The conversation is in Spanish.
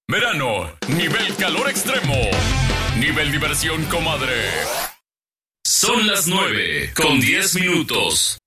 Verano, nivel calor extremo. Nivel diversión, comadre. Son las 9:10 minutos.